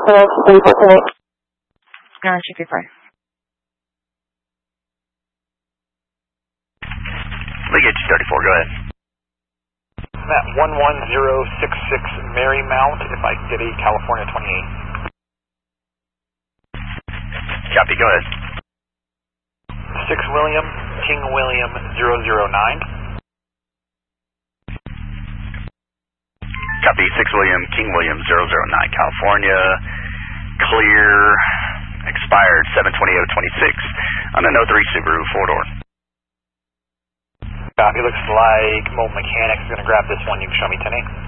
Should be fine. Liggage 34, go ahead. Matt 11066 Marymount, if I can get a California 28. Copy, go ahead. 6 William, King William 009. Copy, 6 William, King William 009, California, clear, expired 7/28/26 on a 03 Subaru 4-door. Copy, looks like Mobile Mechanics is going to grab this one. You can show me 10-8.